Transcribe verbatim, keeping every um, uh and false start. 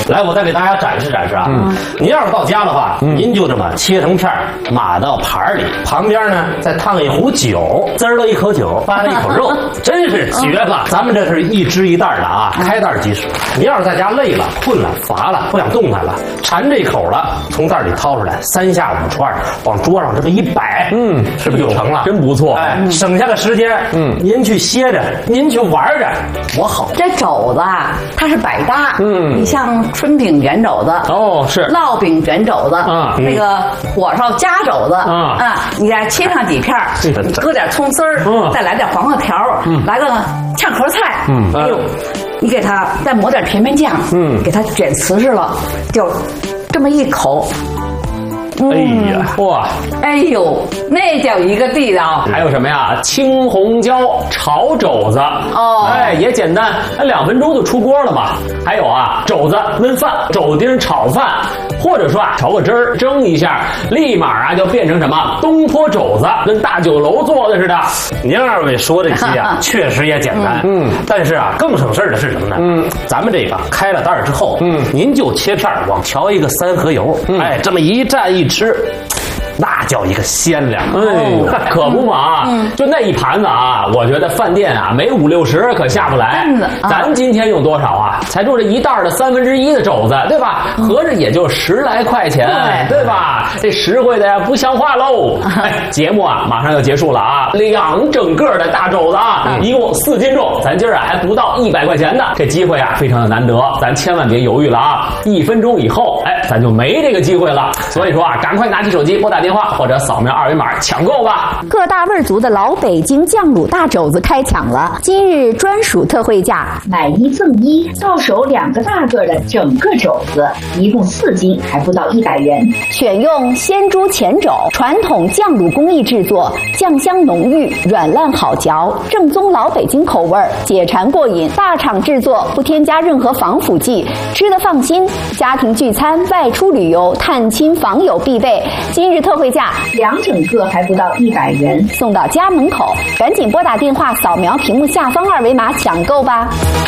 来，我再给大家展示展示啊。嗯，您要是到家的话，嗯、您就这么切成片，码到盘里，旁边呢再烫一壶酒，滋了一口酒，扒了一口肉，真是绝了。咱们这是一只一袋的啊，开袋即食。您要是在家累了、困了、乏了，不想动弹了，馋这口了，从袋里掏出来，三下五除二往桌上这么一摆，嗯，是不是就成了？ 真不错， 哎，省下个时间，嗯，您去歇着，您去玩着，多好。 这肘子啊，它是百搭，嗯，你像春饼卷肘子， 哦，是烙饼卷肘子，啊，那个火烧夹肘子，啊啊，你再切上几片，搁点葱丝儿，嗯，再来点黄瓜条，嗯，来个炝壳菜，嗯，哎呦，你给它再抹点甜面酱，嗯，给它卷瓷实了，就这么一口。 哎呀，哇！ 哎呦，那叫一个地道。 还有什么呀？青红椒炒肘子哦，哎，也简单，两分钟就出锅了嘛。还有啊，肘子焖饭、肘丁炒饭，或者说啊，调个汁儿蒸一下，立马啊就变成什么东坡肘子，跟大酒楼做的似的。 您二位说这些啊，确实也简单，嗯，但是啊，更省事儿的是什么呢？嗯，咱们这个开了袋儿之后，嗯，您就切片往调一个三合油，嗯、哎，这么一蘸一吃。那叫一个鲜亮， 哎呦，可不嘛！嗯、就那一盘子啊，我觉得饭店啊没五六十可下不来。啊、咱今天用多少啊？才做这一袋的三分之一的肘子，对吧？嗯、合着也就十来块钱，对, 对吧？这实惠的呀不像话喽！哎，节目啊马上要结束了啊，两整个的大肘子啊，嗯、一共四斤重，咱今儿啊还不到一百块钱呢。这机会啊非常的难得，咱千万别犹豫了啊！一分钟以后，哎，咱就没这个机会了。所以说啊，赶快拿起手机拨打电话。或者扫描二维码抢购吧！ 各大味族的老北京酱卤大肘子开抢了，今日专属特惠价， 买一赠一，到手两个大个的整个肘子，一共四斤，还不到一百元。 选用鲜猪前肘，传统酱卤工艺制作，酱香浓郁，软烂好嚼，正宗老北京口味，解馋过瘾。大厂制作，不添加任何防腐剂，吃得放心。家庭聚餐、外出旅游、探亲访友必备。今日特惠价。 两整个还不到一百元， 送到家门口，赶紧拨打电话，扫描屏幕下方二维码抢购吧。